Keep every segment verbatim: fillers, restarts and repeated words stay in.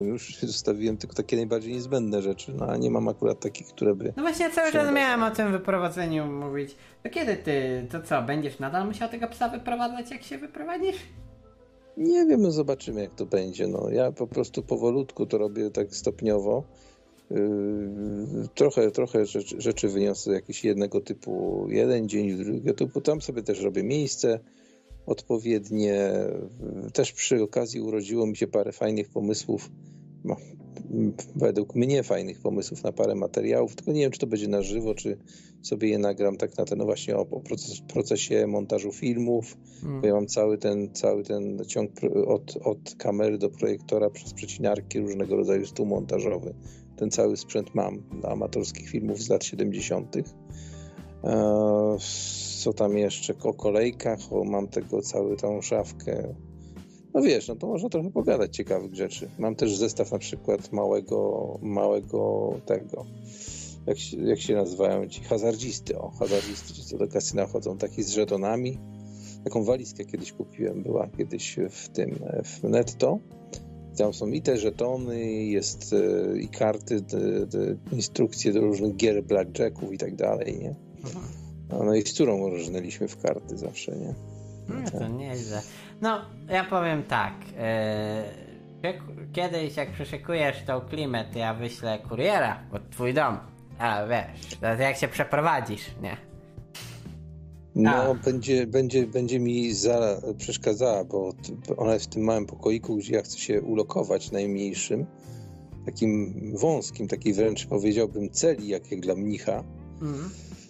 już zostawiłem tylko takie najbardziej niezbędne rzeczy, no a nie mam akurat takich, które by... No właśnie cały czas miałem o tym wyprowadzeniu mówić. To kiedy ty, to co, będziesz nadal musiał tego psa wyprowadzać, jak się wyprowadzisz? Nie wiem, no zobaczymy jak to będzie. No, ja po prostu powolutku to robię tak stopniowo. Yy, trochę, trochę rzeczy, rzeczy wyniosę jakieś jednego typu jeden dzień, drugiego typu. Tam sobie też robię miejsce odpowiednie. Też przy okazji urodziło mi się parę fajnych pomysłów. No, według mnie fajnych pomysłów na parę materiałów, tylko nie wiem, czy to będzie na żywo, czy sobie je nagram tak na ten, no właśnie o, o proces, procesie montażu filmów, hmm. bo ja mam cały ten, cały ten ciąg od, od kamery do projektora przez przecinarki, różnego rodzaju stół montażowy. Ten cały sprzęt mam dla amatorskich filmów z lat siedemdziesiątych. Eee, co tam jeszcze? O kolejkach, o, mam tego całą tą szafkę. No wiesz, no to można trochę pogadać ciekawych rzeczy. Mam też zestaw na przykład małego, małego tego, jak się, jak się nazywają ci hazardzisty, o, hazardzisty, ci co do kasyna chodzą, taki z żetonami. Taką walizkę kiedyś kupiłem, była kiedyś w tym, w Netto. Tam są i te żetony, jest e, i karty, de, de, instrukcje do różnych gier, blackjacków i tak dalej, nie? No, no i z którą różniliśmy w karty zawsze, nie? No to nieźle. No, ja powiem tak. Yy, kiedyś jak przeszykujesz tą klimę, to ja wyślę kuriera pod twój dom. A wiesz, to jak się przeprowadzisz, nie? No, A. będzie, będzie, będzie mi za, przeszkadzała, bo ona jest w tym małym pokoiku, gdzie ja chcę się ulokować, najmniejszym, takim wąskim, takiej wręcz powiedziałbym celi, jak, jak dla mnicha. Mhm.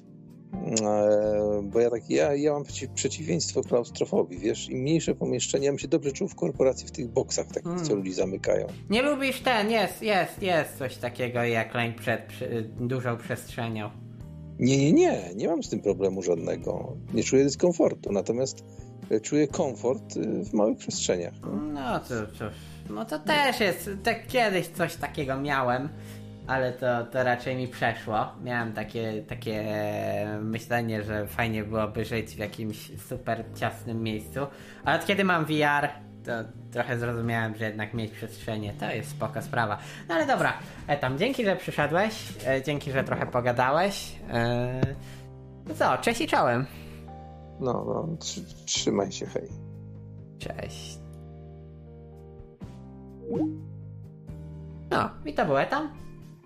Bo ja tak, ja, ja mam przeciw, przeciwieństwo klaustrofobii, wiesz, im mniejsze pomieszczenie, ja bym się dobrze czuł w korporacji w tych boksach takich, hmm. co ludzi zamykają. Nie lubisz ten, jest, jest, jest coś takiego jak lęk przed przy, dużą przestrzenią. Nie, nie, nie, nie mam z tym problemu żadnego, nie czuję dyskomfortu, natomiast czuję komfort w małych przestrzeniach. No to, to, no to też jest, tak kiedyś coś takiego miałem. Ale to, to raczej mi przeszło. Miałem takie, takie myślenie, że fajnie byłoby żyć w jakimś super ciasnym miejscu. Ale od kiedy mam V R, to trochę zrozumiałem, że jednak mieć przestrzenie to jest spoko sprawa. No ale dobra, Etam, dzięki, że przyszedłeś. Dzięki, że trochę pogadałeś. No co, cześć i czołem. No, no trzymaj się, hej. Cześć. No, i to był Etam.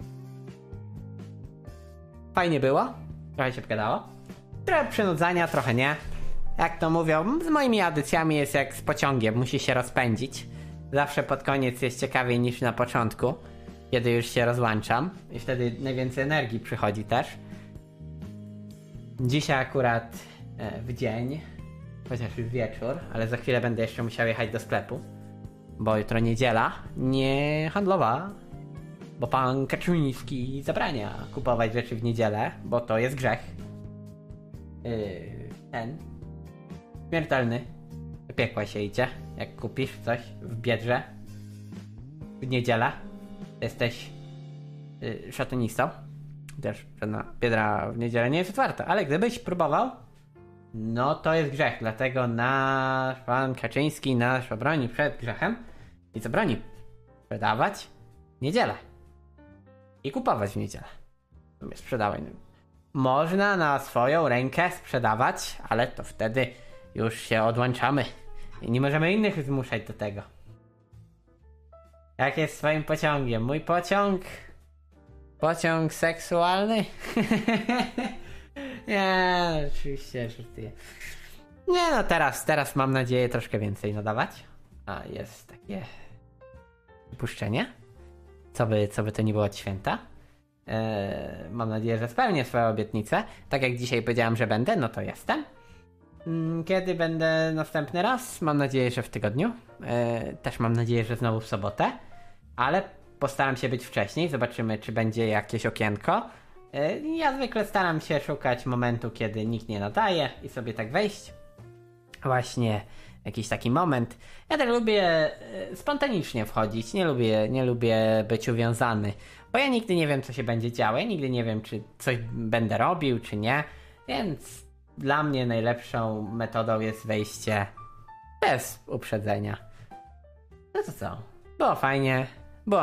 Fajnie było, trochę się pogadało. Trochę przynudzania, trochę nie. Jak to mówią, z moimi audycjami jest jak z pociągiem, musi się rozpędzić. Zawsze pod koniec jest ciekawiej niż na początku, kiedy już się rozłączam. I wtedy najwięcej energii przychodzi też. Dzisiaj akurat w dzień, chociaż już wieczór, ale za chwilę będę jeszcze musiał jechać do sklepu, bo jutro niedziela, nie handlowa. Bo pan Kaczyński zabrania kupować rzeczy w niedzielę, bo to jest grzech. Yy, ten śmiertelny. Do piekła się idzie, jak kupisz coś w Biedrze w niedzielę. Jesteś yy, szatynistą. Też żadna Biedra w niedzielę nie jest otwarta, ale gdybyś próbował, no to jest grzech. Dlatego nasz pan Kaczyński nas obroni przed grzechem i zabroni sprzedawać w niedzielę. I kupować w niedzielę. Sprzedawaj. Można na swoją rękę sprzedawać, ale to wtedy już się odłączamy. I nie możemy innych zmuszać do tego. Jak jest swoim pociągiem? Mój pociąg? Pociąg seksualny? Nie, oczywiście żartuję. Nie no, teraz, teraz mam nadzieję troszkę więcej nadawać. A jest takie wypuszczenie. Co by, co by to nie było od święta. Eee, mam nadzieję, że spełnię swoją obietnicę. Tak jak dzisiaj powiedziałem, że będę, no to jestem. Kiedy będę następny raz? Mam nadzieję, że w tygodniu. Eee, też mam nadzieję, że znowu w sobotę. Ale postaram się być wcześniej. Zobaczymy, czy będzie jakieś okienko. Eee, ja zwykle staram się szukać momentu, kiedy nikt nie nadaje i sobie tak wejść. Właśnie jakiś taki moment. Ja też lubię spontanicznie wchodzić, nie lubię, nie lubię być uwiązany, bo ja nigdy nie wiem, co się będzie działo, ja nigdy nie wiem, czy coś będę robił, czy nie, więc dla mnie najlepszą metodą jest wejście bez uprzedzenia. No to co? Było fajnie.